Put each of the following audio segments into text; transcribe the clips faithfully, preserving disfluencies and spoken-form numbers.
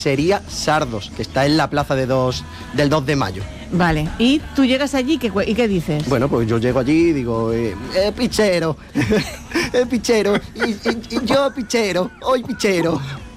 Sería Sardos, que está en la plaza de dos, del dos de mayo. Vale, y tú llegas allí ¿qué, y ¿qué dices? Bueno, pues yo llego allí y digo, eh, eh pichero, eh, pichero, y, y, y yo pichero, hoy pichero.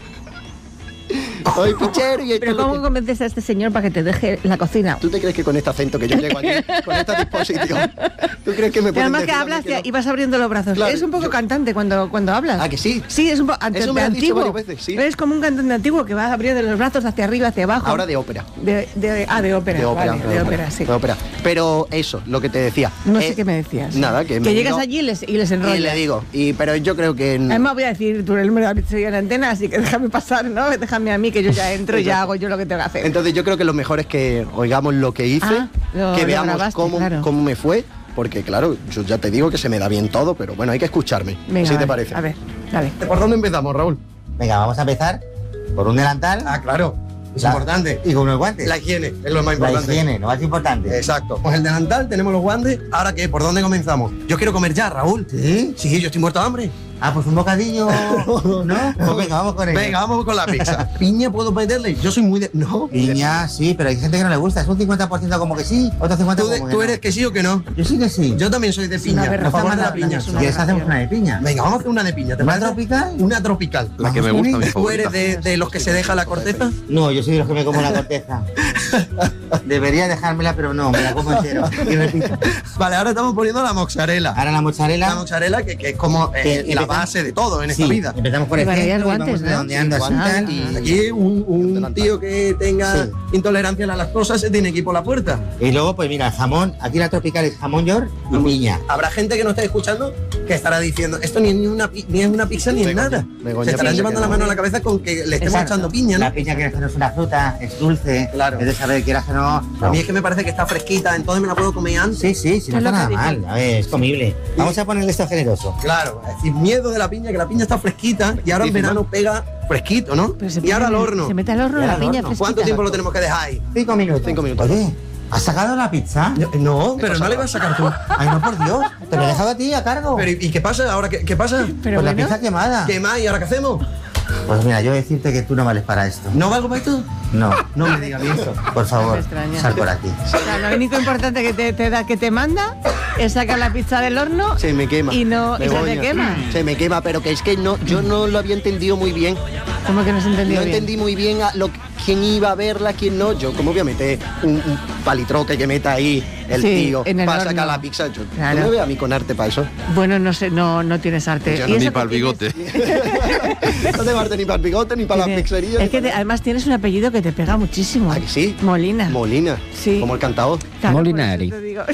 Hoy pichero y esto. Pero ¿cómo que... convences a este señor para que te deje la cocina? ¿Tú te crees que con este acento que yo llego allí, con esta disposición, tú crees que me pueden además decir que hablas que no? y vas abriendo los brazos? Claro, eres un poco yo... cantante cuando, cuando hablas. ¿Ah, que sí? Sí, es un poco Eso me has dicho varias veces, sí. Eres como un cantante antiguo que va abriendo los brazos hacia arriba, hacia abajo. Ahora de ópera. De, de, ah, de ópera, de ópera, vale, de, de ópera, ópera, sí. De ópera. Pero eso, lo que te decía. No eh, sé qué me decías. Nada, que... Que me llegas vino, allí y les, y les enrollas. Y le digo, y, pero yo creo que... Además voy a decir tu número de la pizzería en la antena, así que déjame pasar, ¿no? Déjame a mí, que yo ya entro y ya hago yo lo que tengo que hacer. Entonces yo creo que lo mejor es que oigamos lo que hice, ah, lo, que lo veamos grabaste, cómo, claro. cómo me fue, porque claro, yo ya te digo que se me da bien todo, pero bueno, hay que escucharme. Venga, ¿Sí vale, te parece? A ver, dale. ¿Por dónde empezamos, Raúl? Venga, vamos a empezar por un delantal. Ah, claro, es la, importante. Y con unos guantes. La higiene es lo más La importante. higiene, lo más importante. Exacto. Pues el delantal, tenemos los guantes. ¿Ahora qué? ¿Por dónde comenzamos? Yo quiero comer ya, Raúl. ¿Sí? Sí, yo estoy muerto de hambre. Ah, pues un bocadillo, ¿no? Pues venga, vamos con ello. Venga, vamos con la pizza. ¿Piña puedo meterle? Yo soy muy de... No. Piña, sí, pero hay gente que no le gusta. Es un cincuenta por ciento como que sí, otro cincuenta por ciento ¿Tú, de- como que ¿Tú no. eres que sí o que no? Yo sí que sí. Yo también soy de piña. una A berraca favor de la mala, piña. es Si una quieres hacemos aberración. una de piña. Venga, vamos a hacer una de piña. ¿Te ¿Una parece? tropical? Una tropical. La que me gusta, mi ¿Tú favorita. eres de, de los que se deja la corteza? No, yo soy de los que me como la corteza. Debería dejármela, pero no, me la como entero. Y repito. Vale, ahora estamos poniendo la mozzarella. Ahora la mozzarella. La mozzarella que, que es como eh, Que la empezamos- base de todo en Sí, esta vida. empezamos por Y el para centro allá y guantes, vamos ¿no? redondeando así guantes. tal. Y aquí un, un tío que tenga Sí. intolerancia a la lactosa se tiene que ir por la puerta. Y luego, pues mira, jamón, aquí la tropical es jamón york y piña. Habrá gente que no esté escuchando que estará diciendo, esto ni es ni una, pi- ni es una pizza ni es Begoña, nada. Begoña, Se estarán piensa llevando que la no. mano a la cabeza con que le estemos Exacto. echando piña, ¿no? La piña que no es una fruta, es dulce, Claro. es de saber quieras que no. A no. mí es que me parece que está fresquita, entonces me la puedo comer antes. Sí, sí, sí, no Es lo está nada que mal. digo. A ver, es comible. Vamos a ponerle esto generoso. Claro, es decir, miedo de la piña, que la piña está fresquita y ahora en verano pega fresquito, ¿no? Pero se Y ahora al mete- horno. Se mete al horno Y ahora la al piña horno. fresquita. ¿Cuánto tiempo lo tenemos que dejar ahí? Cinco minutos. Cinco minutos. Oye, ¿has sacado la pizza? No, no, pero no le vas a sacar tú. Ay, no, por Dios. Te lo he dejado a ti a cargo. Pero ¿y y qué pasa ahora? ¿Qué, qué pasa? Pero pues la bueno, pizza quemada. ¿Qué más? ¿Y ahora qué hacemos? Pues mira, yo voy a decirte que tú no vales para esto. ¿No valgo para esto? No, No me digas eso. por favor, Me extraña. sal por aquí. o sea, lo único importante que te, te da, que te manda es sacar la pizza del horno Se me quema. y no y se Begoña. te quema. Se me quema, pero que es que no, yo no lo había entendido muy bien. ¿Cómo que no se entendió No bien? entendí muy bien a lo, quién iba a verla, quién no. Yo, ¿cómo voy a meter un, un palitroque que meta ahí el Sí, tío en el para horno. sacar la pizza? Yo, Claro. ¿tú me ves a mí con arte para eso? Bueno, no sé, no, no tienes arte. Yo ¿Y no, eso Ni que para el bigote. No tengo arte ni para el bigote, ni para la tiene? pizzería. Es que te- además tienes un apellido que te pega muchísimo. ¿Ah, que sí? Molina. Molina. Sí. Como el cantador. Claro, por eso Molinari. te digo.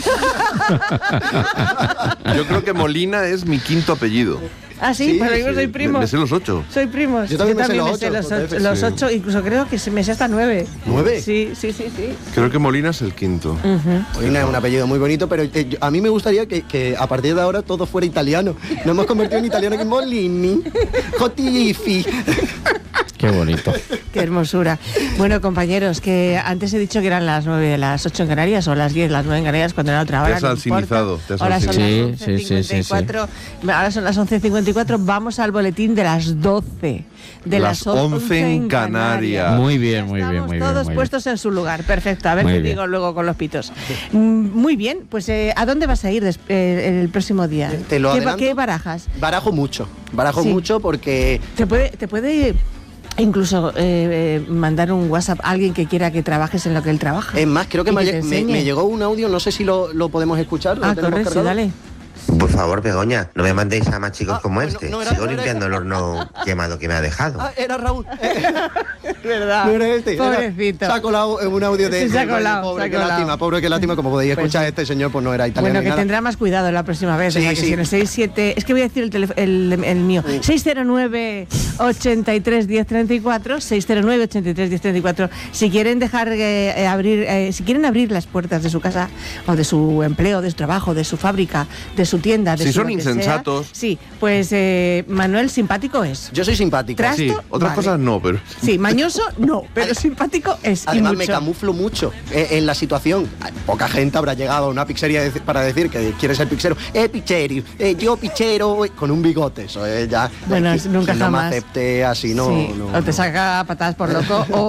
Yo creo que Molina es mi quinto apellido. Ah, sí, Sí, pero yo sí. soy Me, primo. me sé los ocho. Soy primos. Yo también me sé los ocho, los, los ocho, F, los sí. ocho, incluso creo que se me sé hasta nueve. ¿Nueve? Sí, sí, sí, sí. Creo que Molina es el quinto. Ujú. Molina es un apellido muy bonito, pero eh, yo- a mí me gustaría que, que a partir de ahora todo fuera italiano. Nos hemos convertido en italiano aquí. Molini, Jotifi. Qué bonito. Qué hermosura. Bueno, compañeros, que antes he dicho que eran las nueve, las ocho en Canarias, o las diez, las nueve en Canarias, cuando era otra hora. has no alcinizado, importa. te has Ahora son alcinizado. las Sí, once sí, sí, sí, sí. cincuenta y cuatro. Ahora son las once cincuenta y cuatro. Vamos al boletín de las doce. De las, Las once en Canarias. Muy bien, muy bien, Estamos muy bien. todos muy bien. puestos en su lugar. Perfecto. A ver Muy qué bien. digo luego con los pitos. Mm, Muy bien. Pues, eh, ¿a dónde vas a ir des- eh, el próximo día? Te lo ¿Qué, adelanto. ¿Qué barajas? Barajo mucho. Barajo Sí. mucho porque Te puede, te puede incluso eh, eh, mandar un WhatsApp a alguien que quiera que trabajes en lo que él trabaja. es más, creo que Y me, que ha te lle- me, enseñe. me llegó un audio, no sé si lo, lo podemos escuchar. ¿Lo Ah, tenemos correcto, sí, cargado? dale. Por favor, Begoña, no me mandéis a más chicos Ah, como bueno, este. no era- Sigo no era limpiando el ese. horno quemado que me ha dejado. Ah, era Raúl. ¿Verdad? No era este. era- Pobrecito. Se ha colado en un audio de... Sí, se ha de- colado, Pobre, se ha qué colado. lástima, pobre, qué lástima. Como podéis Pues escuchar, sí. este señor pues no era italiano Bueno, ni que nada. tendrá más cuidado la próxima vez. Sí, venga, que sí. si en el seis siete es que voy a decir el, telef- el, el mío. seis cero nueve, ochenta y tres, diez treinta y cuatro, seis cero nueve, ochenta y tres, diez treinta y cuatro. Si quieren dejar eh, eh, abrir, eh, si quieren abrir las puertas de su casa o de su empleo, de su trabajo, de su fábrica, de su tienda. De Si su son lo que insensatos. sea. Sí, pues eh, Manuel simpático es. Yo soy simpático. Tras- Sí, Esto, otras vale. cosas no, pero... Sí, mañoso no, pero simpático es. y Además me mucho. camuflo mucho eh, en la situación. Ay, poca gente habrá llegado a una pizzería de- para decir que quiere ser pizzero. Eh, pizzeri, eh, yo pizzero, eh, con un bigote. Eso es ya. Bueno, eh, es- nunca si no jamás. me acepte así, no, Sí, no, o te no. saca patadas por loco o